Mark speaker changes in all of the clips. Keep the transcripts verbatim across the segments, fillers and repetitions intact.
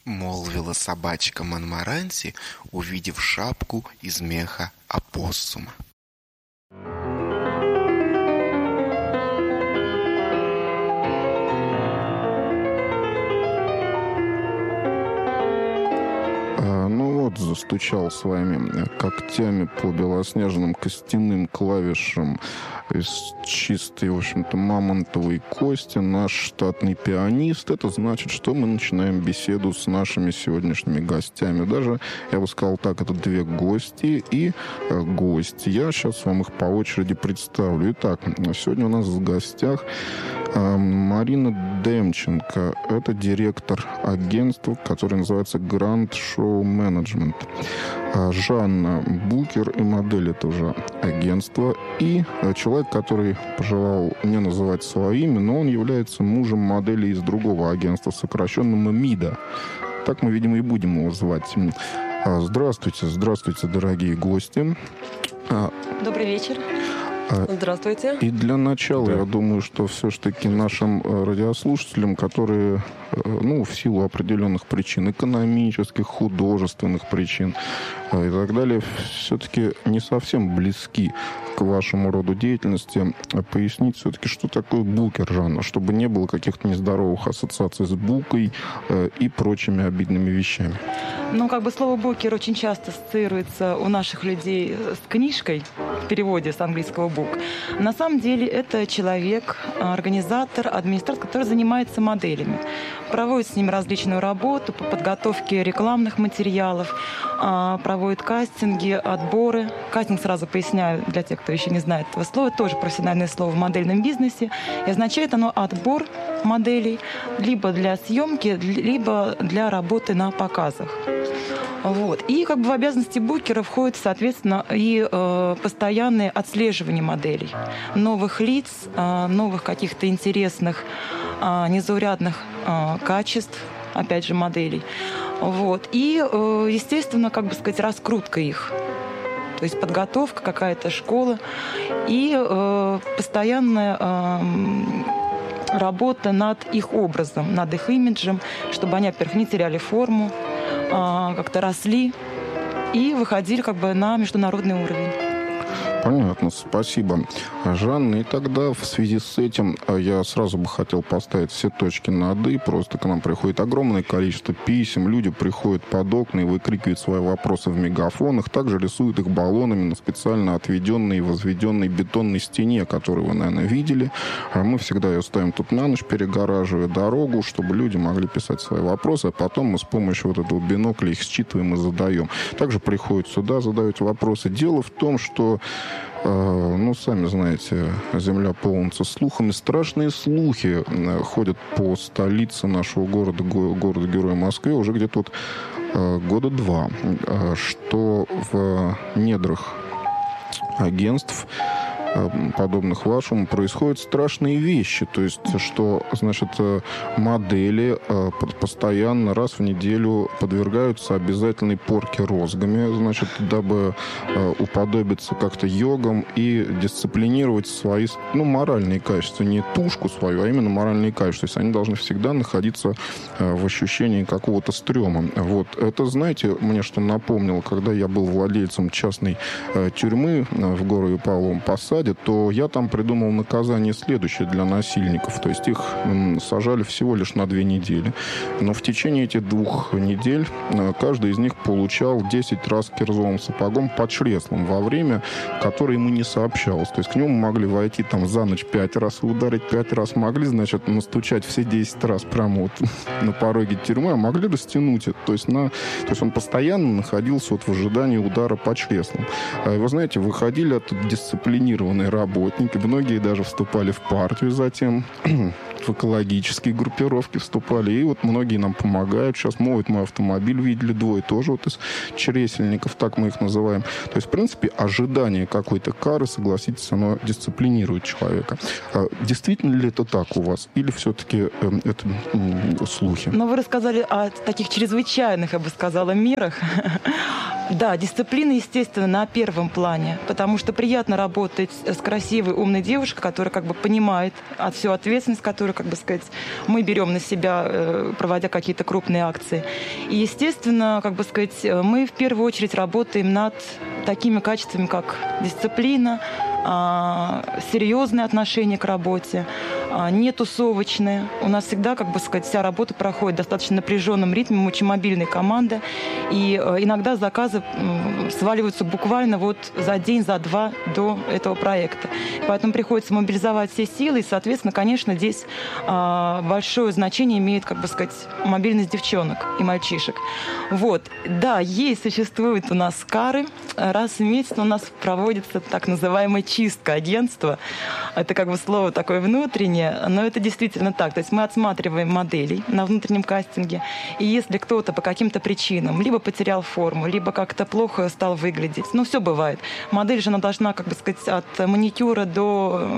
Speaker 1: молвила собачка Монморанси, увидев шапку из меха опоссума.
Speaker 2: Застучал своими когтями по белоснежным костяным клавишам из чистой, в общем-то, мамонтовой кости наш штатный пианист. Это значит, что мы начинаем беседу с нашими сегодняшними гостями. Даже, я бы сказал так, это две гости и э, гость. Я сейчас вам их по очереди представлю. Итак, сегодня у нас в гостях э, Марина Демченко. Это директор агентства, которое называется Grand Show Management. Жанна Букер и модель этого агентства. И человек, который пожелал не называть свое имя, но он является мужем модели из другого агентства, сокращенного МИДа. Так мы, видимо, и будем его звать. Здравствуйте, здравствуйте, дорогие гости.
Speaker 3: Добрый вечер. Здравствуйте.
Speaker 2: И для начала, да. Я думаю, что все-таки нашим радиослушателям, которые, ну, в силу определенных причин, экономических, художественных причин и так далее, все-таки не совсем близки к вашему роду деятельности, пояснить все-таки, что такое букер, Жанна, чтобы не было каких-то нездоровых ассоциаций с букой и прочими обидными вещами.
Speaker 3: Ну, как бы слово «букер» очень часто ассоциируется у наших людей с книжкой, в переводе с английского «book». На самом деле это человек, организатор, администратор, который занимается моделями. Проводит с ними различную работу по подготовке рекламных материалов, проводит кастинги, отборы. Кастинг, сразу поясняю для тех, кто еще не знает этого слова, тоже профессиональное слово в модельном бизнесе. И означает оно отбор моделей либо для съемки, либо для работы на показах. Вот. И как бы в обязанности букера входит, соответственно, и э, постоянное отслеживание моделей, новых лиц, э, новых каких-то интересных, э, незаурядных э, качеств, опять же, моделей. Вот. И, э, естественно, как бы сказать, раскрутка их. То есть подготовка, какая-то школа и э, постоянная э, работа над их образом, над их имиджем, чтобы они, во-первых, не теряли форму, как-то росли и выходили как бы на международный уровень.
Speaker 2: Понятно, спасибо, Жанна. И тогда в связи с этим я сразу бы хотел поставить все точки над «и». Просто к нам приходит огромное количество писем, люди приходят под окна и выкрикивают свои вопросы в мегафонах, также рисуют их баллонами на специально отведенной и возведенной бетонной стене, которую вы, наверное, видели. А мы всегда ее ставим тут на ночь, перегораживая дорогу, чтобы люди могли писать свои вопросы, а потом мы с помощью вот этого бинокля их считываем и задаем. Также приходят сюда, задают вопросы. Дело в том, что ну, сами знаете, земля полнится слухами. Страшные слухи ходят по столице нашего города, города-героя Москве уже где-то вот года два, что в недрах агентств, подобных вашему, происходят страшные вещи. То есть, что, значит, модели постоянно раз в неделю подвергаются обязательной порке розгами, значит, дабы уподобиться как-то йогам и дисциплинировать свои, ну, моральные качества. Не тушку свою, а именно моральные качества. То есть, они должны всегда находиться в ощущении какого-то стрёма. Вот. Это, знаете, мне что напомнило, когда я был владельцем частной тюрьмы в городе Павловом Посаде, то я там придумал наказание следующее для насильников. То есть их сажали всего лишь на две недели. Но в течение этих двух недель каждый из них получал десять раз кирзовым сапогом под чреслом во время, которое ему не сообщалось. То есть к нему могли войти там за ночь пять раз и ударить пять раз. Могли, значит, настучать все десять раз прямо вот на пороге тюрьмы, а могли растянуть это. То есть, на... то есть он постоянно находился вот в ожидании удара по чреслам. И вы знаете, выходили оттуда дисциплинированные работники, многие даже вступали в партию затем, в экологические группировки вступали, и вот многие нам помогают. Сейчас моют мой автомобиль, видели двое тоже вот из чресельников, так мы их называем. То есть, в принципе, ожидание какой-то кары, согласитесь, оно дисциплинирует человека. Действительно ли это так у вас? Или все-таки э, это э, слухи?
Speaker 3: Но вы рассказали о таких чрезвычайных, я бы сказала, мерах. Да, дисциплина, естественно, на первом плане, потому что приятно работать с красивой, умной девушкой, которая как бы понимает от всю ответственность, которую, как бы сказать, мы берем на себя, проводя какие-то крупные акции. И, естественно, как бы сказать, мы в первую очередь работаем над такими качествами, как дисциплина, серьезное отношение к работе, не тусовочные. У нас всегда, как бы сказать, вся работа проходит в достаточно напряженном ритме, мы очень мобильная команда, и иногда заказы сваливаются буквально вот за день, за два до этого проекта. Поэтому приходится мобилизовать все силы, и, соответственно, конечно, здесь большое значение имеет, как бы сказать, мобильность девчонок и мальчишек. Вот. Да, есть, существуют у нас кары. Раз в месяц у нас проводится так называемая чистка агентства. Это как бы слово такое внутреннее, но это действительно так. То есть мы отсматриваем моделей на внутреннем кастинге, и если кто-то по каким-то причинам либо потерял форму, либо как-то плохо стал выглядеть, ну все бывает. Модель же она должна, как бы сказать, от маникюра до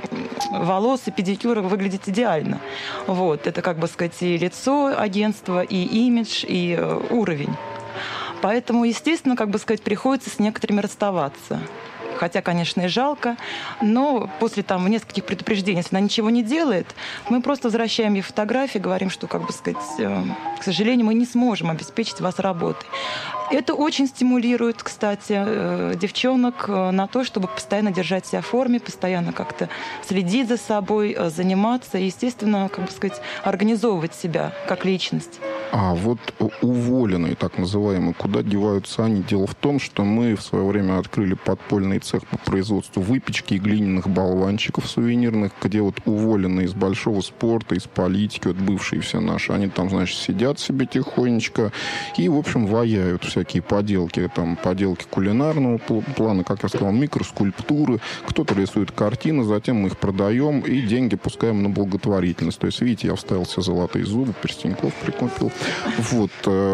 Speaker 3: волос и педикюра выглядеть идеально. Вот. Это, как бы сказать, и лицо агентства, и имидж, и уровень. Поэтому, естественно, как бы сказать, приходится с некоторыми расставаться. Хотя, конечно, и жалко, но после там нескольких предупреждений, если она ничего не делает, мы просто возвращаем ей фотографии, говорим, что, как бы сказать, к сожалению, мы не сможем обеспечить вас работой. Это очень стимулирует, кстати, девчонок на то, чтобы постоянно держать себя в форме, постоянно как-то следить за собой, заниматься и, естественно, как бы сказать, организовывать себя как личность.
Speaker 2: А вот уволенные, так называемые, куда деваются они? Дело в том, что мы в свое время открыли подпольный цех по производству выпечки и глиняных болванчиков сувенирных, где вот уволенные из большого спорта, из политики, вот бывшие все наши, они там, значит, сидят себе тихонечко и, в общем, ваяют всякие поделки, там, поделки кулинарного плана, как я сказал, микроскульптуры. Кто-то рисует картины, затем мы их продаем и деньги пускаем на благотворительность. То есть, видите, я вставил все золотые зубы, перстеньков прикупил. Вот.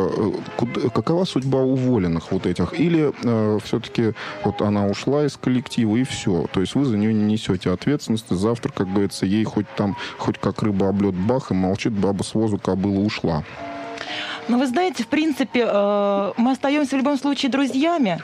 Speaker 2: Какова судьба уволенных вот этих? Или э, все-таки вот она ушла из коллектива и все? То есть вы за нее не несете ответственности. Завтра, как говорится, ей хоть там, хоть как рыба об лед бах, и молчит баба с возу, кобыла ушла.
Speaker 3: Ну, вы знаете, в принципе, мы остаемся в любом случае друзьями,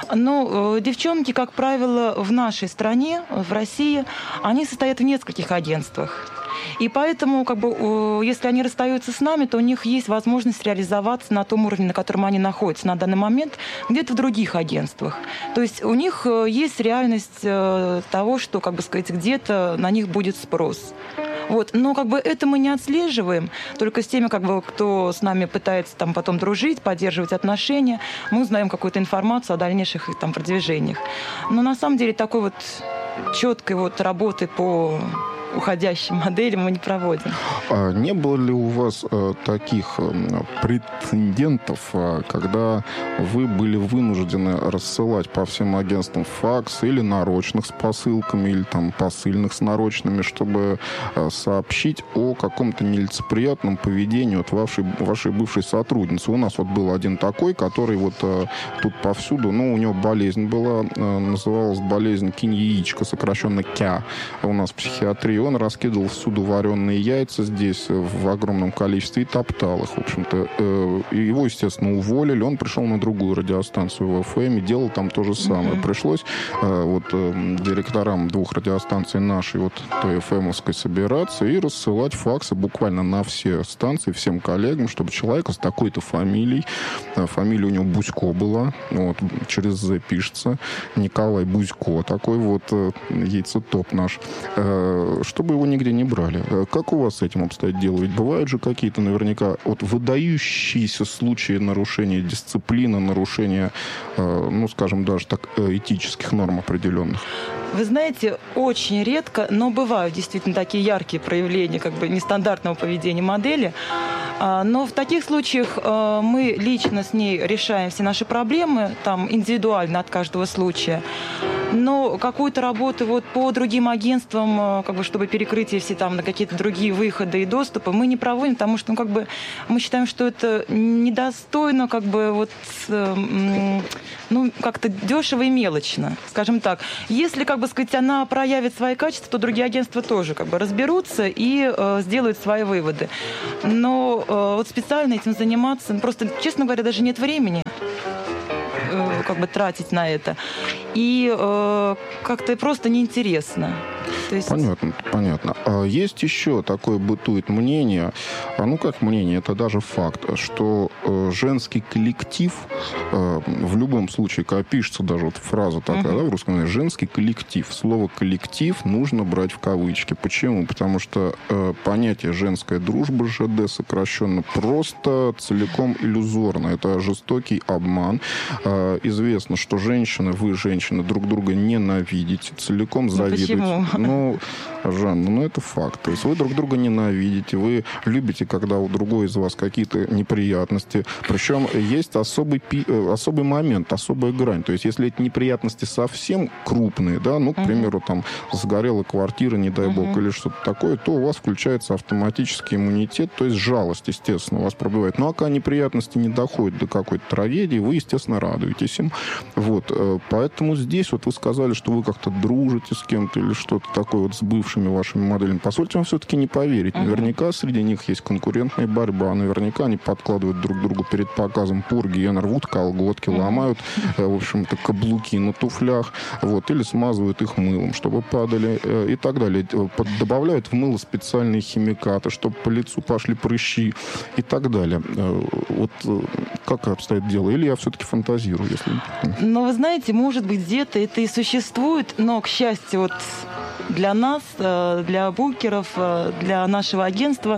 Speaker 3: но девчонки, как правило, в нашей стране, в России, они состоят в нескольких агентствах. И поэтому, как бы, если они расстаются с нами, то у них есть возможность реализоваться на том уровне, на котором они находятся на данный момент, где-то в других агентствах. То есть у них есть реальность того, что, как бы сказать, где-то на них будет спрос. Вот. Но как бы это мы не отслеживаем, только с теми, как бы, кто с нами пытается там, потом дружить, поддерживать отношения, мы узнаем какую-то информацию о дальнейших их там, продвижениях. Но на самом деле такой вот четкой вот работы по уходящим моделям мы не проводим.
Speaker 2: А не было ли у вас э, таких э, прецедентов, э, когда вы были вынуждены рассылать по всем агентствам факс или нарочных с посылками, или там посыльных с нарочными, чтобы э, сообщить о каком-то нелицеприятном поведении вот вашей, вашей бывшей сотрудницы? У нас вот был один такой, который вот э, тут повсюду, ну, у него болезнь была, э, называлась болезнь кинь-яичко, сокращенно КЯ у нас в психиатрии. Он раскидывал всюду вареные яйца здесь в огромном количестве и топтал их, в общем-то. Его, естественно, уволили. Он пришел на другую радиостанцию в эф эм и делал там то же самое. Mm-hmm. Пришлось вот директорам двух радиостанций нашей, вот той эф эм-овской, собираться и рассылать факсы буквально на все станции, всем коллегам, чтобы человека с такой-то фамилией, фамилия у него Бусько была, вот, через «З» пишется, Николай Бусько, такой вот яйцетоп наш, чтобы его нигде не брали. Как у вас с этим обстоит дело? Ведь бывают же какие-то наверняка вот выдающиеся случаи нарушения дисциплины, нарушения, ну, скажем, даже так, этических норм определенных.
Speaker 3: Вы знаете, очень редко, но бывают действительно такие яркие проявления как бы нестандартного поведения модели. Но в таких случаях мы лично с ней решаем все наши проблемы, там индивидуально от каждого случая. Но какую-то работу вот по другим агентствам, как бы, чтобы перекрыть все там на какие-то другие выходы и доступы, мы не проводим, потому что, ну, как бы, мы считаем, что это недостойно, как бы, вот, ну, как-то дешево и мелочно, скажем так. Если, как бы сказать, она проявит свои качества, то другие агентства тоже, как бы, разберутся и э, сделают свои выводы. Но э, вот специально этим заниматься, просто, честно говоря, даже нет времени. как бы тратить на это. И э, как-то просто неинтересно. То есть...
Speaker 2: Понятно, понятно. А есть еще такое бытует мнение, а ну как мнение, это даже факт, что э, женский коллектив, э, в любом случае, когда пишется даже вот фраза такая, uh-huh. да, в русском языке, женский коллектив, слово коллектив нужно брать в кавычки. Почему? Потому что э, понятие женская дружба, ЖД сокращенно, просто целиком иллюзорно. Это жестокий обман. Э, известно, что женщины, вы, женщины, друг друга ненавидите, целиком завидуете.
Speaker 3: Ну,
Speaker 2: Ну, Жанна, ну это факт. То есть вы друг друга ненавидите, вы любите, когда у другой из вас какие-то неприятности. Причем есть особый, пи... особый момент, особая грань. То есть если эти неприятности совсем крупные, да, ну, к uh-huh. примеру, там, сгорела квартира, не дай бог, uh-huh. или что-то такое, то у вас включается автоматический иммунитет, то есть жалость, естественно, у вас пробивает. Ну, а когда неприятности не доходят до какой-то трагедии, вы, естественно, радуетесь им. Вот. Поэтому здесь вот вы сказали, что вы как-то дружите с кем-то или что-то такое вот с бывшими вашими моделями. Позвольте вам все-таки не поверить. Uh-huh. Наверняка среди них есть конкурентная борьба. Наверняка они подкладывают друг другу перед показом пурги, рвут колготки, uh-huh. ломают, в общем-то, каблуки на туфлях, вот, или смазывают их мылом, чтобы падали, и так далее. Добавляют в мыло специальные химикаты, чтобы по лицу пошли прыщи, и так далее. Вот как обстоит дело? Или я все-таки фантазирую, если...
Speaker 3: Ну, вы знаете, может быть, где-то это и существует, но, к счастью, вот для нас, для букеров, для нашего агентства,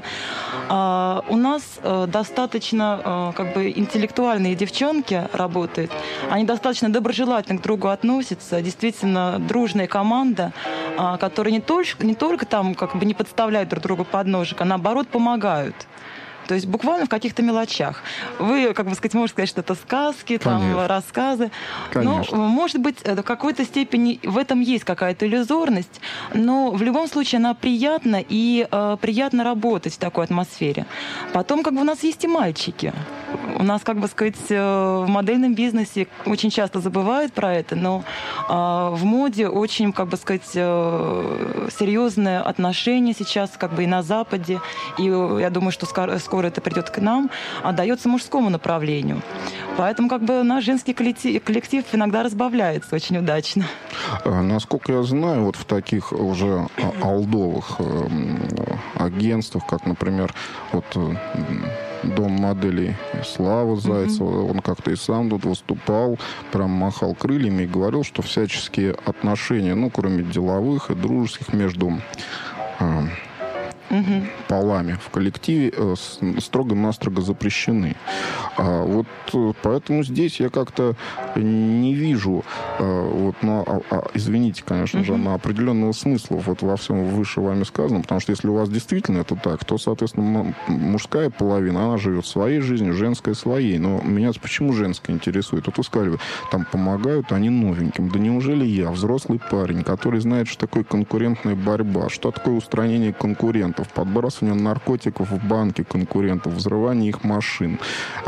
Speaker 3: у нас достаточно как бы интеллектуальные девчонки работают. Они достаточно доброжелательно к другу относятся. Действительно, дружная команда, которая не только, не только там как бы не подставляет друг другу под ножик, а наоборот помогают. То есть буквально в каких-то мелочах. Вы, как бы сказать, можете сказать, что это сказки, там, рассказы.
Speaker 2: Конечно.
Speaker 3: Но, может быть, в какой-то степени в этом есть какая-то иллюзорность, но в любом случае она приятна, и э, приятно работать в такой атмосфере. Потом, как бы, у нас есть и мальчики. У нас, как бы сказать, в модельном бизнесе очень часто забывают про это, но э, в моде очень, как бы сказать, э, серьезное отношение сейчас, как бы и на Западе, и я думаю, что скоро, скоро это придет к нам, отдается мужскому направлению. Поэтому, как бы, наш женский коллектив, коллектив иногда разбавляется очень удачно.
Speaker 2: Насколько я знаю, вот в таких уже олдовых э, агентствах, как, например, вот Дом моделей Славы Зайцева, mm-hmm. он как-то и сам тут выступал, прям махал крыльями и говорил, что всяческие отношения, ну, кроме деловых и дружеских, между э, mm-hmm. полами в коллективе э, строго-настрого запрещены. А, вот э, поэтому здесь я как-то не вижу, э, вот, на, а, а, извините, конечно mm-hmm. же, на определенного смысла вот во всем выше вами сказанном, потому что если у вас действительно это так, то, соответственно, мужская половина, она живет своей жизнью, женская своей. Но меня почему женская интересует? Вот вы сказали, там помогают они новеньким. Да неужели я, взрослый парень, который знает, что такое конкурентная борьба, что такое устранение конкурентов, подбрасывание наркотиков в банки конкурентов, взрывание их машин.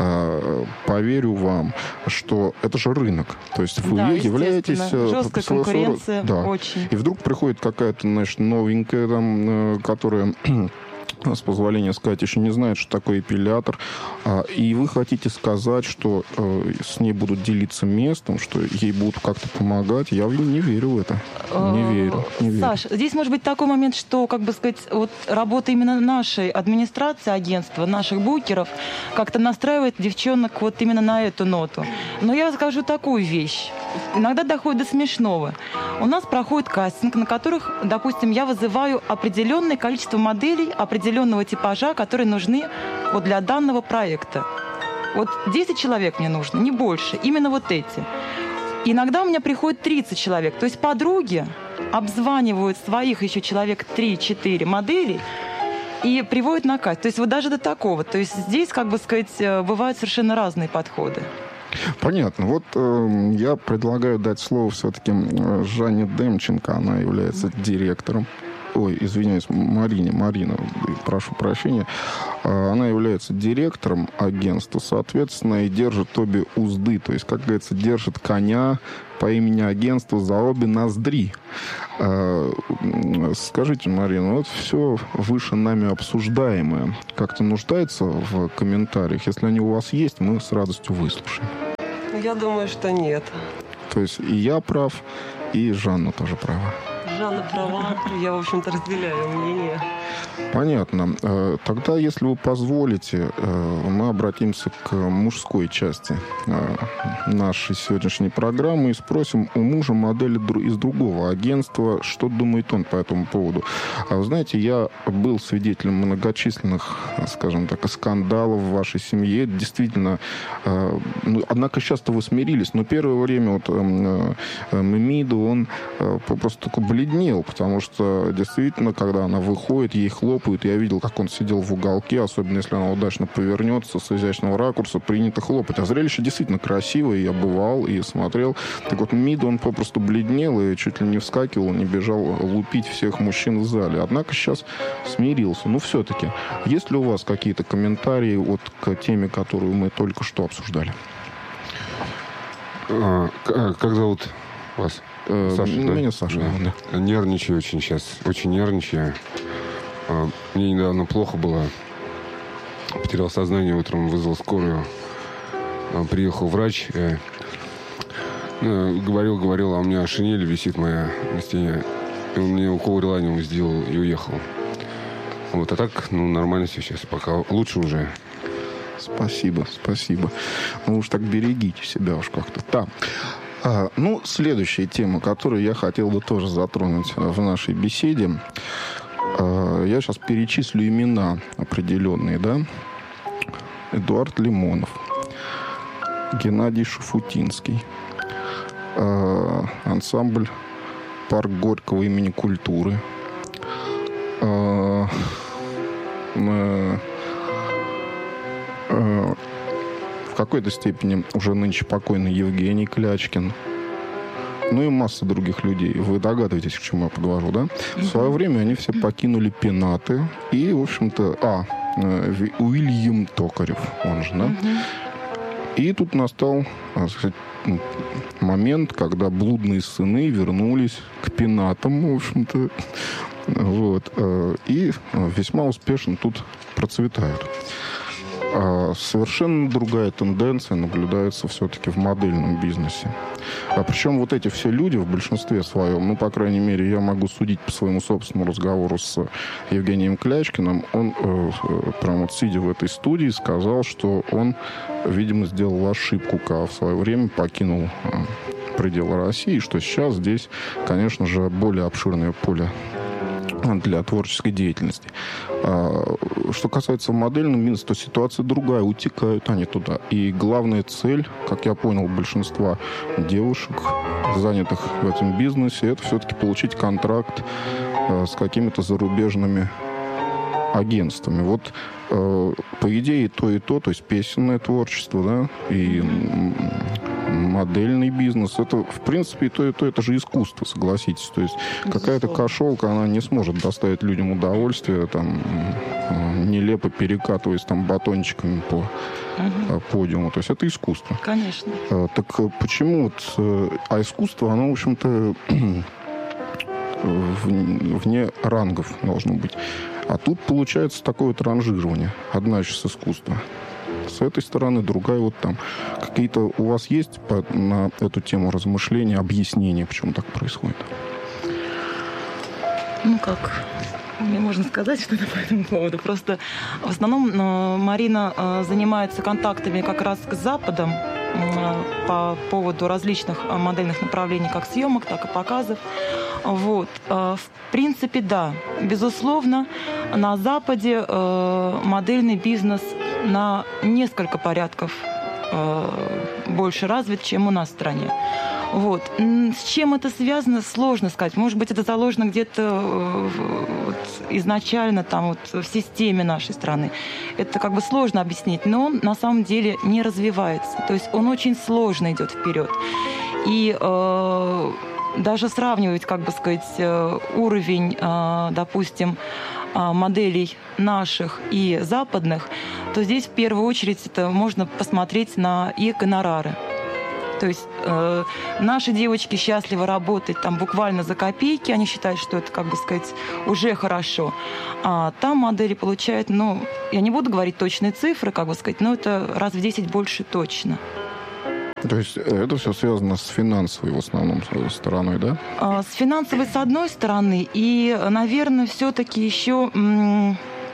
Speaker 2: Поверю вам, что это же рынок. То есть вы да, являетесь...
Speaker 3: Жесткая конкуренция,
Speaker 2: да.
Speaker 3: очень.
Speaker 2: И вдруг приходит какая-то, значит, новенькая, там, которая... с позволения сказать, еще не знает, что такое эпилятор, а, и вы хотите сказать, что э, с ней будут делиться местом, что ей будут как-то помогать. Я не верю в это. Не верю. Не верю.
Speaker 3: Саш, здесь может быть такой момент, что, как бы сказать, вот работа именно нашей администрации агентства, наших букеров, как-то настраивает девчонок вот именно на эту ноту. Но я скажу такую вещь. Иногда доходит до смешного. У нас проходит кастинг, на которых, допустим, я вызываю определенное количество моделей, определенного типажа, которые нужны вот для данного проекта. Вот десять человек мне нужно, не больше. Именно вот эти. Иногда у меня приходит тридцать человек. То есть подруги обзванивают своих еще человек три-четыре моделей и приводят на кастинг. То есть вот даже до такого. То есть здесь, как бы сказать, бывают совершенно разные подходы.
Speaker 2: Понятно. Вот э, я предлагаю дать слово все-таки Жанне Демченко. Она является директором. Ой, извиняюсь, Марине, Марина, прошу прощения. Она является директором агентства, соответственно, и держит обе узды. То есть, как говорится, держит коня по имени агентства за обе ноздри. Скажите, Марина, вот все выше нами обсуждаемое как-то нуждается в комментариях? Если они у вас есть, мы с радостью выслушаем.
Speaker 4: Я думаю, что нет.
Speaker 2: То есть и я прав, и Жанна тоже права.
Speaker 4: Жанна права, я, в общем-то, разделяю мнение.
Speaker 2: Понятно. Тогда, если вы позволите, мы обратимся к мужской части нашей сегодняшней программы и спросим у мужа модели из другого агентства, что думает он по этому поводу. Вы знаете, я был свидетелем многочисленных, скажем так, скандалов в вашей семье. Действительно, ну, однако часто вы смирились, но первое время вот Мемида, он просто такой бледнел, потому что действительно, когда она выходит, ей хлопают. Я видел, как он сидел в уголке, особенно если она удачно повернется с изящного ракурса, принято хлопать. А зрелище действительно красивое, я бывал и смотрел. Так вот, Мид, он попросту бледнел и чуть ли не вскакивал, не бежал лупить всех мужчин в зале. Однако сейчас смирился. Но все-таки, есть ли у вас какие-то комментарии вот к теме, которую мы только что обсуждали?
Speaker 5: А, как зовут вас?
Speaker 2: Саша, да? Меня Саша.
Speaker 5: Да. Да. Нервничаю очень сейчас. Очень нервничаю. Мне недавно плохо было. Потерял сознание, утром вызвал скорую. Приехал врач. Говорил, говорил, а у меня шинель висит моя на стене. И он мне укол реланиум сделал и уехал. Вот, а так, ну, нормально все сейчас. Пока лучше уже.
Speaker 2: Спасибо, спасибо. Ну уж так берегите себя уж как-то. Да. А, ну, следующая тема, которую я хотел бы тоже затронуть в нашей беседе. А, я сейчас перечислю имена определенные, да? Эдуард Лимонов, Геннадий Шуфутинский, а, ансамбль «Парк Горького» имени культуры, а, а, а, в какой-то степени уже нынче покойный Евгений Клячкин, ну и масса других людей. Вы догадываетесь, к чему я подвожу, да? В свое время они все покинули пенаты. И, в общем-то... А, Уильям Токарев, он же, да? И тут настал, так сказать, момент, когда блудные сыны вернулись к пенатам, в общем-то. Вот. И весьма успешно тут процветают. А совершенно другая тенденция наблюдается все-таки в модельном бизнесе. А причем вот эти все люди в большинстве своем, ну, по крайней мере, я могу судить по своему собственному разговору с Евгением Клячкиным, он, э, прямо вот сидя в этой студии, сказал, что он, видимо, сделал ошибку, когда в свое время покинул э, пределы России, что сейчас здесь, конечно же, более обширное поле для творческой деятельности. А, что касается модельного бизнеса, то ситуация другая. Утекают они туда. И главная цель, как я понял, большинства девушек, занятых в этом бизнесе, это все-таки получить контракт а, с какими-то зарубежными агентствами. Вот, э, по идее, то и то, то есть песенное творчество, да, и модельный бизнес, это, в принципе, и то, и то, это же искусство, согласитесь. То есть какая-то кошелка, она не сможет доставить людям удовольствие, там, нелепо перекатываясь там батончиками по угу. подиуму. То есть это искусство.
Speaker 3: Конечно.
Speaker 2: Так почему вот... А искусство, оно, в общем-то, вне рангов должно быть. А тут получается такое вот ранжирование. Одна часть искусства с этой стороны, другая вот там. Какие-то у вас есть по, на эту тему размышления, объяснения, почему так происходит?
Speaker 3: Ну как, мне можно сказать что-то по этому поводу. Просто в основном э, Марина э, занимается контактами как раз с Западом э, по поводу различных модельных направлений, как съемок, так и показов. Вот. В принципе, да, безусловно, на Западе э, модельный бизнес на несколько порядков э, больше развит, чем у нас в стране. Вот. С чем это связано, сложно сказать. Может быть, это заложено где-то э, вот, изначально там, вот, в системе нашей страны. Это как бы сложно объяснить, но он на самом деле не развивается. То есть он очень сложно идет вперед. И э, даже сравнивать, как бы сказать, уровень, допустим, моделей наших и западных, то здесь в первую очередь это можно посмотреть на их гонорары. То есть э, наши девочки счастливо работать там буквально за копейки, они считают, что это, как бы сказать, уже хорошо. А там модели получают, ну, я не буду говорить точные цифры, как бы сказать, но это раз в десять больше точно.
Speaker 2: То есть это все связано с финансовой в основном стороной, да?
Speaker 3: С финансовой с одной стороны, и, наверное, все-таки еще м-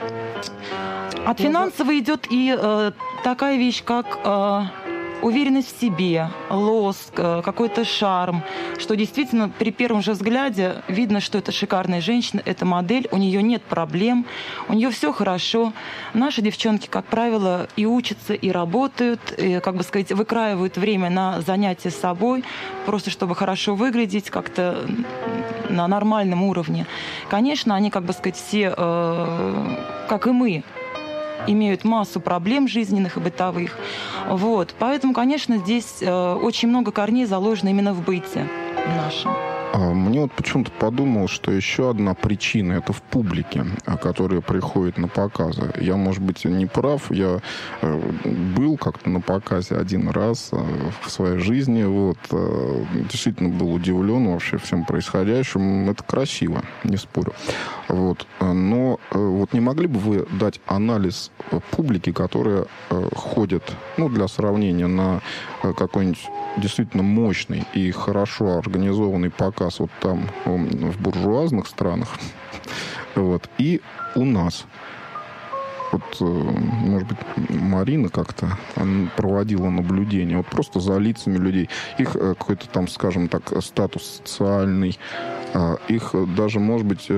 Speaker 3: от финансовой идет и э, такая вещь, как э, уверенность в себе, лоск, э, какой-то шарм, что действительно при первом же взгляде видно, что это шикарная женщина, это модель, у нее нет проблем, у нее все хорошо. Наши девчонки, как правило, и учатся, и работают, и, как бы сказать, выкраивают время на занятия с собой, просто чтобы хорошо выглядеть как-то на нормальном уровне. Конечно, они, как бы сказать, все, э, как и мы, имеют массу проблем жизненных и бытовых. Вот. Поэтому, конечно, здесь э, очень много корней заложено именно в быте нашем.
Speaker 2: Мне вот почему-то подумал, что еще одна причина – это в публике, которая приходит на показы. Я, может быть, не прав. Я был как-то на показе один раз в своей жизни. Вот. Действительно был удивлен вообще всем происходящим. Это красиво, не спорю. Вот. Но вот не могли бы вы дать анализ публики, которая ходит, ну, для сравнения, на какой-нибудь действительно мощный и хорошо организованный показ вот там, в буржуазных странах, вот, и у нас. Вот, может быть, Марина как-то проводила наблюдение, вот просто за лицами людей. Их какой-то там, скажем так, статус социальный, их даже, может быть,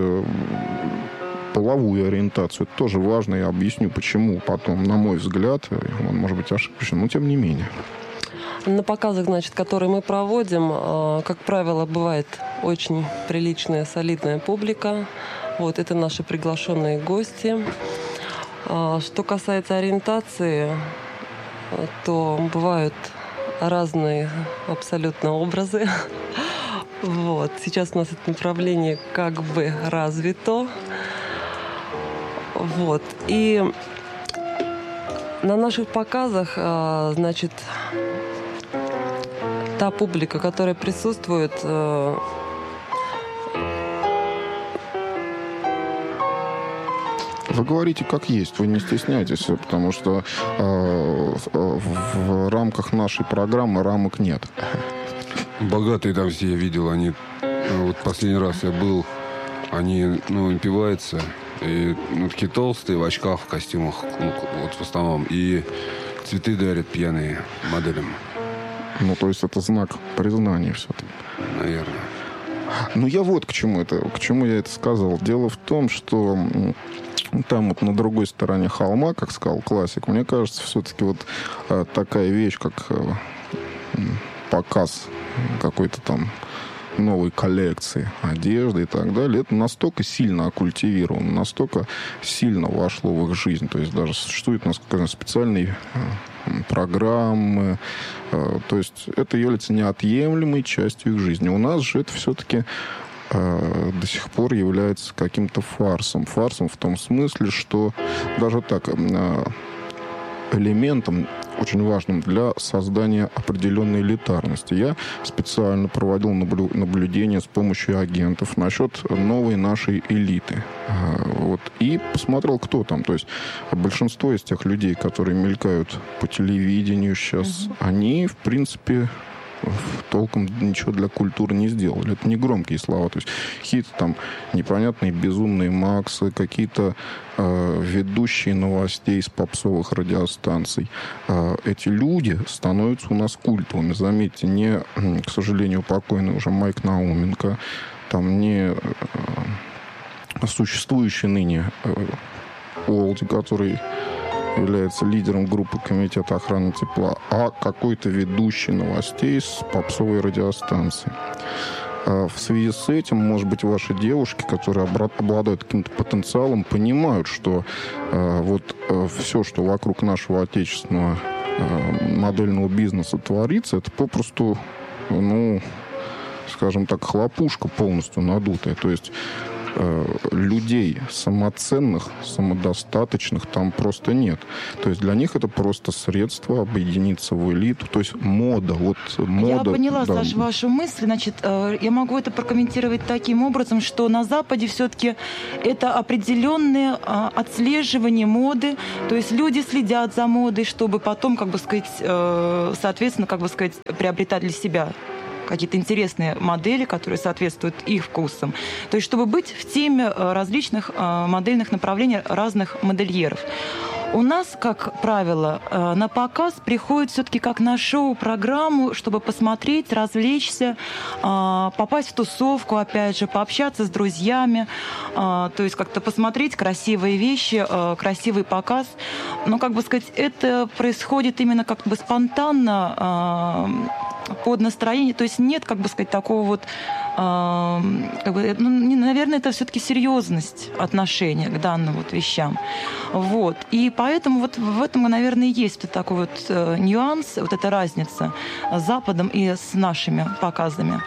Speaker 2: половую ориентацию. Это тоже важно, я объясню, почему потом, на мой взгляд, он может быть ошибочен, но тем не менее.
Speaker 4: На показах, значит, которые мы проводим, как правило, бывает очень приличная, солидная публика. Вот, это наши приглашенные гости. Что касается ориентации, то бывают разные абсолютно образы. Вот. Сейчас у нас это направление как бы развито. Вот. И на наших показах, значит, та публика, которая присутствует,
Speaker 2: вы говорите как есть, вы не стесняйтесь, потому что э, в, в рамках нашей программы рамок нет.
Speaker 5: Богатые там все я видел, они... Вот последний раз я был, они, ну, напиваются, и, ну, такие толстые, в очках, в костюмах, ну, вот в основном, и цветы дарят пьяные моделям.
Speaker 2: Ну, то есть это знак признания все-таки.
Speaker 5: Наверное.
Speaker 2: Ну, я вот к чему это, к чему я это сказал. Дело в том, что там вот на другой стороне холма, как сказал классик, мне кажется, все-таки вот э, такая вещь, как э, показ какой-то там новой коллекции одежды и так далее, это настолько сильно оккультивировано, настолько сильно вошло в их жизнь. То есть даже существуют у нас специальные программы. То есть это является неотъемлемой частью их жизни. У нас же это все-таки до сих пор является каким-то фарсом. Фарсом в том смысле, что даже так, элементом очень важным для создания определенной элитарности. Я специально проводил наблю- наблюдение с помощью агентов насчет новой нашей элиты. Вот. И посмотрел, кто там. То есть большинство из тех людей, которые мелькают по телевидению сейчас, mm-hmm. они, в принципе, толком ничего для культуры не сделали. Это не громкие слова. То есть какие-то там непонятные безумные Максы, какие-то э, ведущие новостей с попсовых радиостанций. Э, эти люди становятся у нас культовыми. Заметьте, не, к сожалению, покойный уже Майк Науменко, там не э, существующий ныне э, Олди, который является лидером группы Комитета охраны тепла, а какой-то ведущий новостей с попсовой радиостанции. В связи с этим, может быть, ваши девушки, которые обладают каким-то потенциалом, понимают, что э, вот э, все, что вокруг нашего отечественного э, модельного бизнеса творится, это попросту, ну, скажем так, хлопушка полностью надутая. То есть э, людей самоценных, самодостаточных там просто нет. То есть для них это просто средство объединиться в элиту. То есть мода. Вот мода.
Speaker 3: Я поняла,
Speaker 2: да.
Speaker 3: Саша, вашу мысль. Значит, э, я могу это прокомментировать таким образом, что на Западе все-таки это определенное э, отслеживание моды. То есть люди следят за модой, чтобы потом, как бы сказать, э, соответственно, как бы сказать, приобретать для себя какие-то интересные модели, которые соответствуют их вкусам. То есть чтобы быть в теме различных модельных направлений разных модельеров. У нас, как правило, на показ приходят все-таки как на шоу-программу, чтобы посмотреть, развлечься, попасть в тусовку, опять же, пообщаться с друзьями, то есть как-то посмотреть красивые вещи, красивый показ. Но, как бы сказать, это происходит именно как бы спонтанно, под настроение, то есть нет, как бы сказать, такого вот, э, как бы, ну, не, наверное, это все-таки серьезность отношения к данным вот вещам, вот, и поэтому вот в этом, наверное, есть вот такой вот э, нюанс, вот эта разница с Западом и с нашими показами.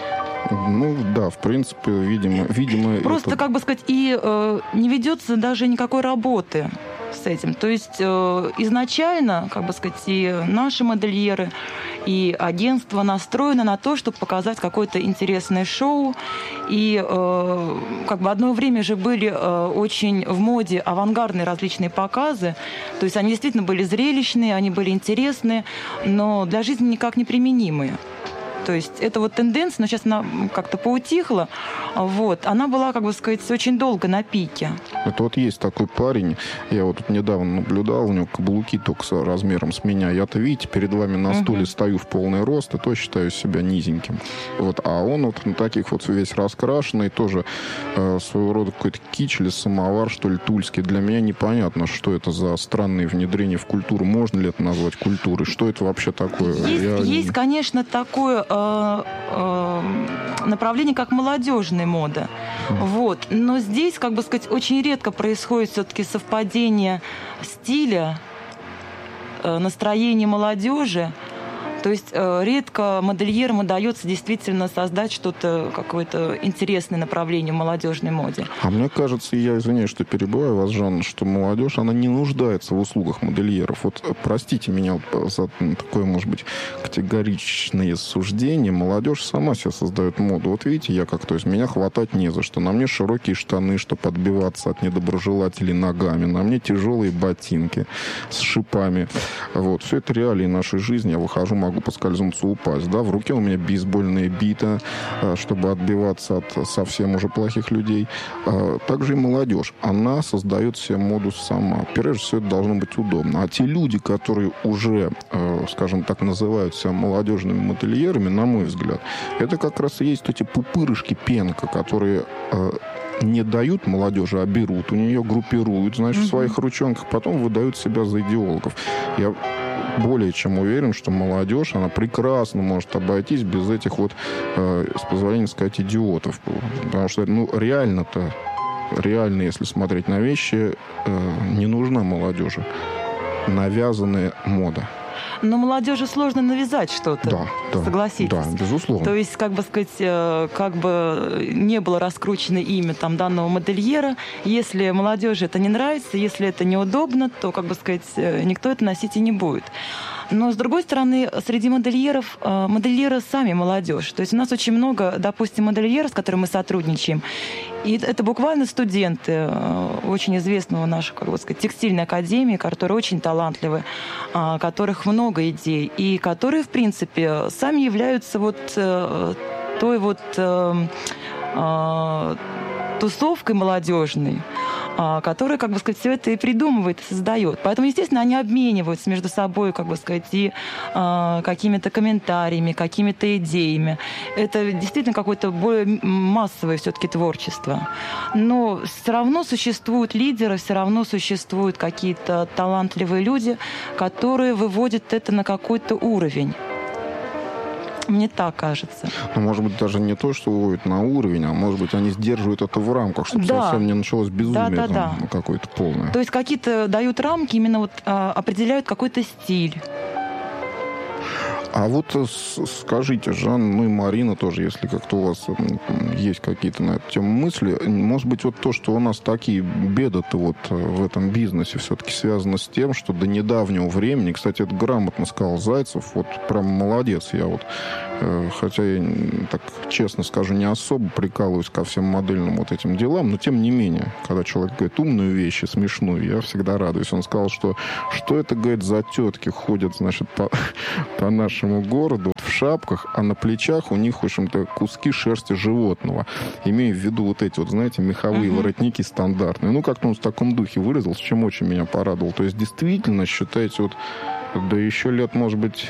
Speaker 2: Ну да, в принципе, видимо, видимо.
Speaker 3: Просто,
Speaker 2: это...
Speaker 3: как бы сказать, и э, не ведется даже никакой работы с этим. То есть э, изначально, как бы сказать, и наши модельеры, и агентство настроено на то, чтобы показать какое-то интересное шоу. И э, как бы одно время же были э, очень в моде авангардные различные показы. То есть они действительно были зрелищные, они были интересные, но для жизни никак не применимые. То есть это вот тенденция, но сейчас она как-то поутихла. Вот. Она была, как бы сказать, очень долго на пике.
Speaker 2: Это вот есть такой парень, я вот тут недавно наблюдал, у него каблуки только с размером с меня. Я-то, видите, перед вами на стуле uh-huh. стою в полный рост, и то считаю себя низеньким. Вот. А он вот на таких вот весь раскрашенный, тоже э, своего рода какой-то кич или самовар, что ли, тульский. Для меня непонятно, что это за странные внедрения в культуру. Можно ли это назвать культурой? Что это вообще такое?
Speaker 3: Есть,
Speaker 2: я...
Speaker 3: есть конечно, такое э, э, направление, как молодежная мода. Mm. Вот. Но здесь, как бы сказать, очень редко происходит все-таки совпадение стиля, э, настроения молодежи. То есть э, редко модельерам удается действительно создать что-то, какое-то интересное направление в молодежной моде.
Speaker 2: А мне кажется, я извиняюсь, что перебиваю вас, Жанна, что молодежь, она не нуждается в услугах модельеров. Вот простите меня за такое, может быть, категоричное суждение. Молодежь сама себе создает моду. Вот видите, я как, то есть меня хватать не за что. На мне широкие штаны, чтобы отбиваться от недоброжелателей ногами. На мне тяжелые ботинки с шипами. Вот. Все это реалии нашей жизни. Я выхожу, могу могу поскользнуться, упасть. Да? В руке у меня бейсбольная бита, чтобы отбиваться от совсем уже плохих людей. Также и молодежь. Она создает себе моду сама. Прежде всего, это должно быть удобно. А те люди, которые уже, скажем так, называют себя молодежными модельерами, на мой взгляд, это как раз и есть эти пупырышки пенка, которые не дают молодежи, а берут у нее, группируют, значит, mm-hmm. в своих ручонках, потом выдают себя за идеологов. Я более чем уверен, что молодежь, она прекрасно может обойтись без этих вот, э, с позволения сказать, идиотов. Потому что, ну, реально-то, реально, если смотреть на вещи, э, не нужна молодежи навязанная мода.
Speaker 3: Но молодежи сложно навязать что-то,
Speaker 2: да, да,
Speaker 3: согласитесь.
Speaker 2: Да, безусловно.
Speaker 3: То есть, как бы сказать, как бы не было раскручено имя там данного модельера, если молодежи это не нравится, если это неудобно, то, как бы сказать, никто это носить и не будет. Но, с другой стороны, среди модельеров, модельеры сами молодежь. То есть у нас очень много, допустим, модельеров, с которыми мы сотрудничаем. И это буквально студенты очень известного нашей, как бы сказать, текстильной академии, которые очень талантливы, у которых много идей, и которые, в принципе, сами являются вот той вот тусовкой молодежной, которая, как бы сказать, все это и придумывает, и создает. Поэтому, естественно, они обмениваются между собой, как бы сказать, и э, какими-то комментариями, какими-то идеями. Это действительно какое-то более массовое все-таки творчество. Но все равно существуют лидеры, все равно существуют какие-то талантливые люди, которые выводят это на какой-то уровень. Мне так кажется.
Speaker 2: Ну, может быть, даже не то, что выводят на уровень, а может быть, они сдерживают это в рамках, чтобы да. совсем не началось безумие да, да, там, да. какое-то полное.
Speaker 3: То есть какие-то дают рамки, именно вот а, определяют какой-то стиль.
Speaker 2: А вот скажите, Жан, ну и Марина тоже, если как-то у вас есть какие-то на эту тему мысли, может быть, вот то, что у нас такие беды-то вот в этом бизнесе все-таки связано с тем, что до недавнего времени, кстати, это грамотно сказал Зайцев, вот прям молодец, я вот, хотя я, так честно скажу, не особо прикалываюсь ко всем модельным вот этим делам, но тем не менее, когда человек говорит умную вещь и смешную, я всегда радуюсь. Он сказал, что что это, говорит, за тетки ходят, значит, по, по нашему городу в шапках, а на плечах у них, в общем-то, куски шерсти животного. Имея в виду вот эти вот, знаете, меховые uh-huh. воротники стандартные. Ну, как-то он в таком духе выразился, чем очень меня порадовал. То есть, действительно, считайте, вот, да еще лет, может быть,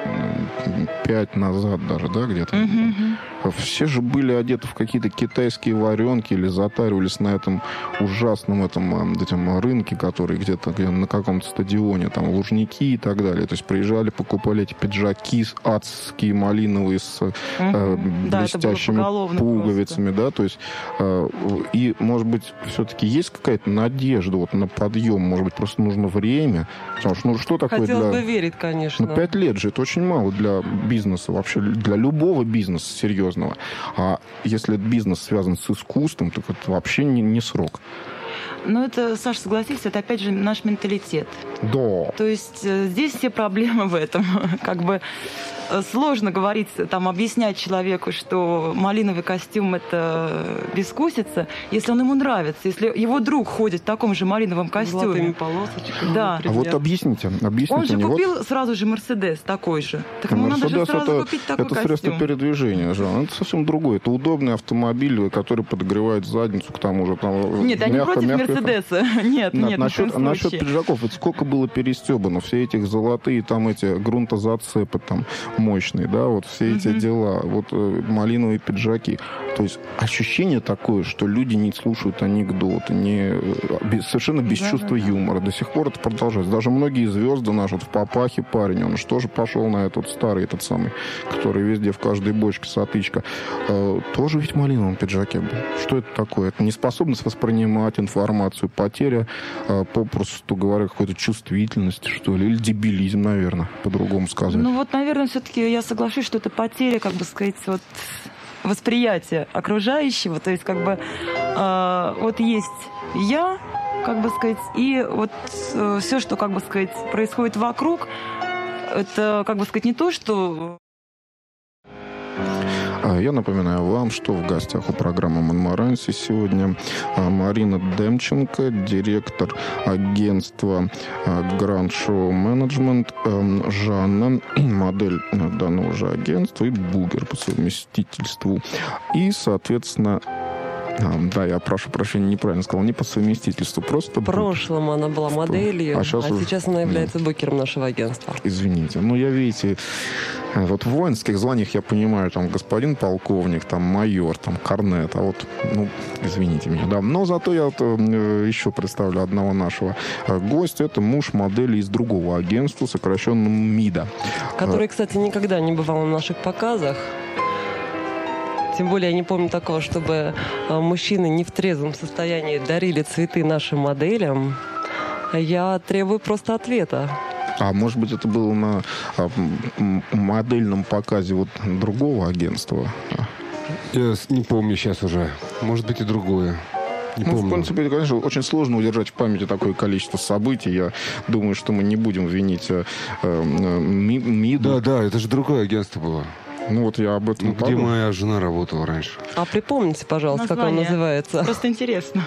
Speaker 2: пять назад даже, да, где-то. Uh-huh. Все же были одеты в какие-то китайские варенки или затаривались на этом ужасном этом, этим рынке, который где-то где на каком-то стадионе, там, Лужники и так далее. То есть приезжали, покупали эти пиджаки адские, малиновые, с uh-huh. э, блестящими да, пуговицами, просто. Да, то есть э, и, может быть, все-таки есть какая-то надежда вот на подъем, может быть, просто нужно время, потому что, ну, что такое
Speaker 4: Хотелось
Speaker 2: для...
Speaker 4: бы верить, конечно.
Speaker 2: Ну, пять лет же, это очень мало для бизнеса, вообще для любого бизнеса серьезного. А если бизнес связан с искусством, то это вообще не, не срок.
Speaker 3: Ну, это, Саша, согласись, это опять же наш менталитет.
Speaker 2: Да.
Speaker 3: То есть здесь все проблемы в этом. Как бы сложно говорить, там, объяснять человеку, что малиновый костюм – это безвкусица, если он ему нравится, если его друг ходит в таком же малиновом костюме.
Speaker 4: Золотыми полосочками.
Speaker 3: Да.
Speaker 2: А вот объясните, объясните.
Speaker 3: Он же
Speaker 2: мне,
Speaker 3: купил
Speaker 2: вот...
Speaker 3: сразу же Мерседес такой же. Так ему
Speaker 2: Мерседес
Speaker 3: надо же сразу
Speaker 2: это,
Speaker 3: купить такой
Speaker 2: это
Speaker 3: костюм.
Speaker 2: средство передвижения, Жан. Это совсем другое. Это удобный автомобиль, который подогревает задницу, к тому же. Там,
Speaker 3: нет, я не против мягко, Мерседеса. Нет, нет,
Speaker 2: насчет, насчет пиджаков. Ведь сколько было перестебано. Все эти золотые, там эти грунтозацепы там мощные, да, вот все эти uh-huh. дела. Вот э, малиновые пиджаки. То есть ощущение такое, что люди не слушают анекдоты, не, без, совершенно без да, чувства да, юмора. До сих пор это продолжается. Даже многие звезды наши, вот в Папахе парень, он же тоже пошел на этот старый, этот самый, который везде в каждой бочке сатычка. Э, тоже ведь в малиновом пиджаке был. Что это такое? Это неспособность воспринимать информацию, потеря, э, попросту говоря, какой-то чувствительности, что ли, или дебилизм, наверное, по-другому сказать.
Speaker 3: Ну вот, наверное, все-таки я соглашусь, что это потеря, как бы сказать, вот восприятие окружающего, то есть как бы э, вот есть я, как бы сказать, и вот э, все, что, как бы сказать, происходит вокруг, это, как бы сказать, не то, что...
Speaker 2: Я напоминаю вам, что в гостях у программы «Монмаранси» сегодня Марина Демченко, директор агентства Grand Show Management, Жанна, модель данного же агентства и бугер по совместительству. И, соответственно, да, я прошу прощения, неправильно сказал, не по совместительству, просто...
Speaker 4: В прошлом она была моделью, а, сейчас, а уже... сейчас она является
Speaker 2: Нет.
Speaker 4: букером нашего агентства.
Speaker 2: Извините, ну я, видите, вот в воинских званиях я понимаю, там, господин полковник, там, майор, там, корнет, а вот, ну, извините меня, да. Но зато я вот, еще представлю одного нашего гостя, это муж модели из другого агентства, сокращенно МИДа.
Speaker 4: Который, кстати, никогда не бывал на наших показах. Тем более я не помню такого, чтобы мужчины не в трезвом состоянии дарили цветы нашим моделям. Я требую просто ответа.
Speaker 2: А может быть, это было на модельном показе вот другого агентства?
Speaker 5: Я не помню сейчас уже. Может быть, и другое. Не
Speaker 2: ну,
Speaker 5: помню.
Speaker 2: в принципе, конечно, очень сложно удержать в памяти такое количество событий. Я думаю, что мы не будем винить э, э, МИДу.
Speaker 5: Да, да, это же другое агентство было.
Speaker 2: Ну вот я об этом
Speaker 5: ну, где моя жена работала раньше.
Speaker 4: А припомните, пожалуйста, название. Как он называется.
Speaker 3: Просто интересно.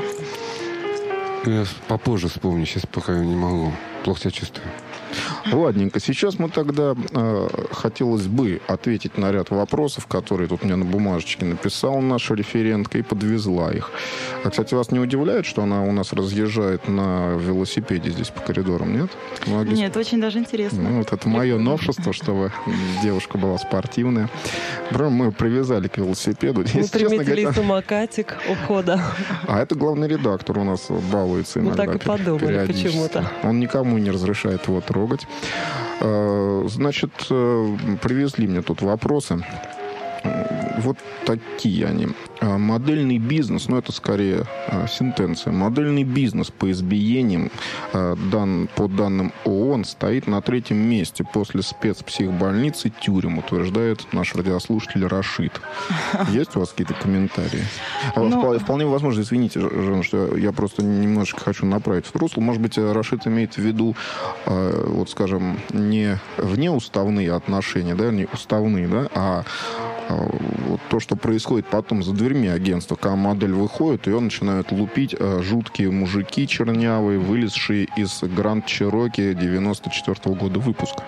Speaker 5: Я попозже вспомню, сейчас пока я не могу. Плохо себя чувствую.
Speaker 2: Ладненько, сейчас мы тогда э, хотелось бы ответить на ряд вопросов, которые тут мне на бумажечке написала наша референтка и подвезла их. А, кстати, вас не удивляет, что она у нас разъезжает на велосипеде здесь по коридорам, нет?
Speaker 3: Могли... Нет, очень даже интересно.
Speaker 2: Ну, вот это мое новшество, чтобы девушка была спортивная. Прям мы привязали к велосипеду.
Speaker 4: Мы приметили говоря... самокатик ухода.
Speaker 2: А это главный редактор у нас балуется иногда.
Speaker 4: Мы так и подумали почему-то.
Speaker 2: Он никому не разрешает его трогать. Значит, привезли мне тут вопросы. вот такие они. Модельный бизнес, ну это скорее сентенция. Модельный бизнес по избиениям, дан, по данным ООН, стоит на третьем месте после спецпсихбольниц и тюрем, утверждает наш радиослушатель Рашид. Есть у вас какие-то комментарии? Но... Вполне возможно, извините, Жена, что я просто немножечко хочу направить в русло. Может быть, Рашид имеет в виду, вот скажем, не внеуставные отношения, да, не уставные, да, а вот то, что происходит потом за дверьми агентства, когда модель выходит, ее начинают лупить жуткие мужики чернявые, вылезшие из Гранд Чироки девяносто четвёртого года выпуска.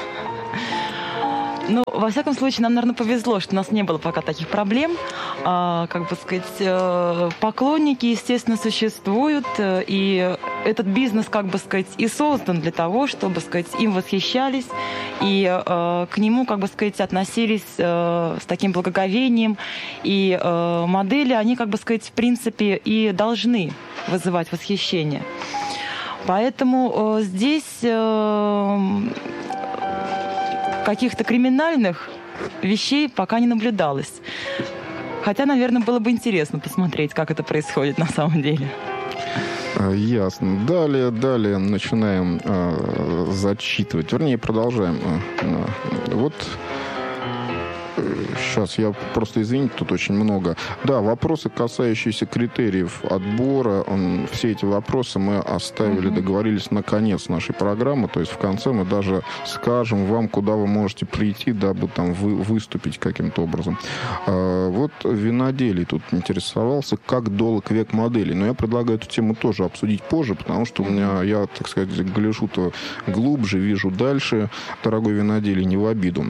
Speaker 3: Ну, во всяком случае, нам, наверное, повезло, что у нас не было пока таких проблем. А, как бы сказать, поклонники, естественно, существуют, и этот бизнес, как бы сказать, и создан для того, чтобы, сказать, им восхищались, и а, к нему, как бы сказать, относились а, с таким благоговением. И а, модели, они, как бы сказать, в принципе, и должны вызывать восхищение. Поэтому а, здесь... А, каких-то криминальных вещей пока не наблюдалось. Хотя, наверное, было бы интересно посмотреть, как это происходит на самом деле.
Speaker 2: Ясно. Далее, далее начинаем э, зачитывать. Вернее, продолжаем. Э, вот... Сейчас, я просто, извините, тут очень много. Да, вопросы, касающиеся критериев отбора, он, все эти вопросы мы оставили, mm-hmm. договорились на конец нашей программы, то есть в конце мы даже скажем вам, куда вы можете прийти, дабы там вы, выступить каким-то образом. А, вот виноделий тут интересовался, как долг век моделей. Но я предлагаю эту тему тоже обсудить позже, потому что у меня, я, так сказать, гляжу-то глубже, вижу дальше. Дорогой виноделий, не в обиду.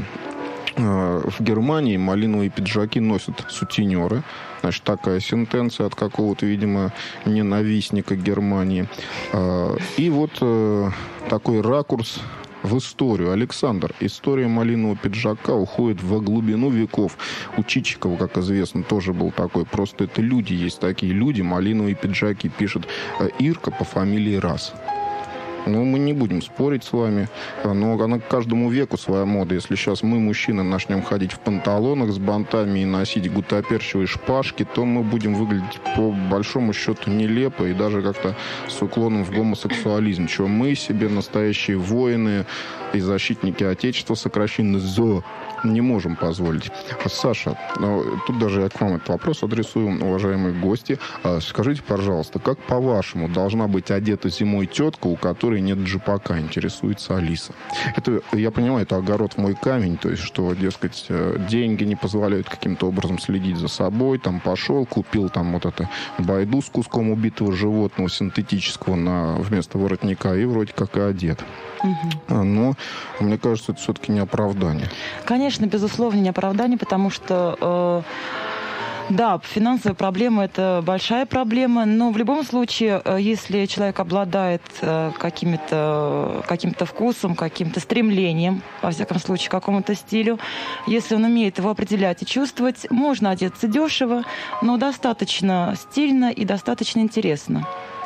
Speaker 2: В Германии малиновые пиджаки носят сутенеры. Значит, такая сентенция от какого-то, видимо, ненавистника Германии. И вот такой ракурс в историю. Александр, история малинового пиджака уходит во глубину веков. У Чичикова, как известно, тоже был такой. Просто это люди, есть такие люди, малиновые пиджаки, пишет Ирка по фамилии Раз. Ну, мы не будем спорить с вами, но она к каждому веку своя мода. Если сейчас мы, мужчины, начнем ходить в панталонах с бантами и носить гутоперчивые шпажки, то мы будем выглядеть по большому счету нелепо и даже как-то с уклоном в гомосексуализм. Чего мы себе, настоящие воины и защитники Отечества, сокращенно ЗО, не можем позволить. Саша, тут даже я к вам этот вопрос адресую, уважаемые гости. Скажите, пожалуйста, как, по-вашему, должна быть одета зимой тетка, у которой нет джипака, интересуется Алиса? Это, я понимаю, это огород в мой камень, то есть, что, дескать, деньги не позволяют каким-то образом следить за собой, там пошел, купил там вот это байду с куском убитого животного синтетического на, вместо воротника и вроде как и одет. Угу. Но мне кажется, это все-таки не оправдание.
Speaker 3: Конечно, безусловно, не оправдание, потому что, э, да, финансовая проблема – это большая проблема, но в любом случае, э, если человек обладает э, каким-то, каким-то вкусом, каким-то стремлением, во всяком случае, к какому-то стилю, если он умеет его определять и чувствовать, можно одеться дешево, но достаточно стильно и достаточно интересно.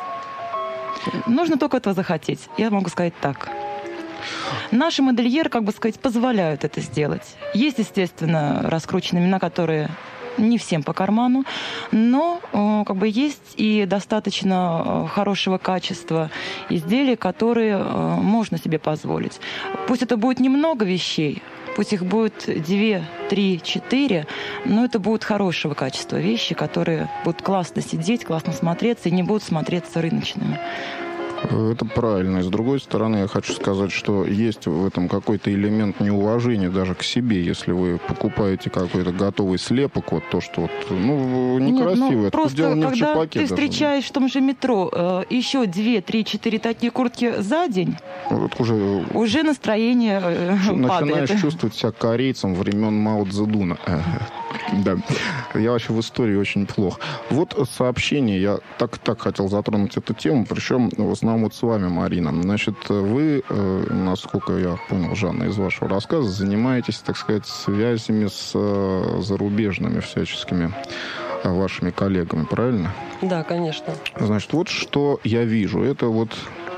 Speaker 3: Нужно только этого захотеть, я могу сказать так. Наши модельеры, как бы сказать, позволяют это сделать. Есть, естественно, раскрученные имена, которые не всем по карману, но как бы есть и достаточно хорошего качества изделия, которые можно себе позволить. Пусть это будет немного вещей, пусть их будет две, три, четыре, но это будут хорошего качества вещи, которые будут классно сидеть, классно смотреться и не будут смотреться рыночными.
Speaker 2: Это правильно. И с другой стороны, я хочу сказать, что есть в этом какой-то элемент неуважения даже к себе, если вы покупаете какой-то готовый слепок, вот то, что вот, ну, некрасиво.
Speaker 3: Нет, ну,
Speaker 2: это
Speaker 3: просто
Speaker 2: дело не
Speaker 3: когда
Speaker 2: в джипаке
Speaker 3: ты
Speaker 2: даже.
Speaker 3: встречаешь в том же метро э, еще две, три, четыре такие куртки за день,
Speaker 2: вот уже,
Speaker 3: уже настроение э, падает.
Speaker 2: Начинаешь чувствовать себя корейцем времен Мао Цзэдуна. Да, я вообще в истории очень плох. Вот сообщение, я так так хотел затронуть эту тему, причем в основном вот с вами, Марина. Значит, вы, насколько я понял, Жанна, из вашего рассказа, занимаетесь, так сказать, связями с зарубежными всяческими вашими коллегами, правильно?
Speaker 4: Да, конечно.
Speaker 2: Значит, вот что я вижу. Это вот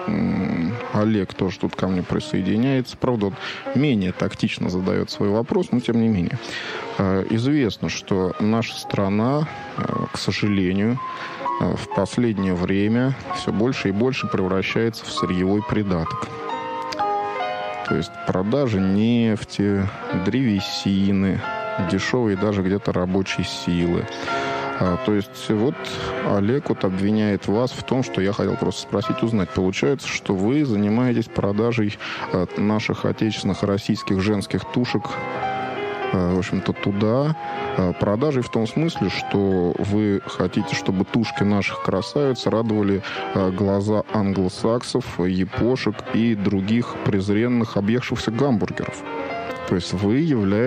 Speaker 2: Олег тоже тут ко мне присоединяется. Правда, он менее тактично задает свой вопрос, но тем не менее. Известно, что наша страна, к сожалению, в последнее время все больше и больше превращается в сырьевой придаток. То есть продажа нефти, древесины, дешевой даже где-то рабочей силы. То есть вот Олег вот обвиняет вас в том, что я хотел просто спросить, узнать. Получается, что вы занимаетесь продажей наших отечественных российских женских тушек, в общем-то, туда. Продажей в том смысле, что вы хотите, чтобы тушки наших красавиц радовали глаза англосаксов, япошек и других презренных объевшихся гамбургеров. То есть вы являетесь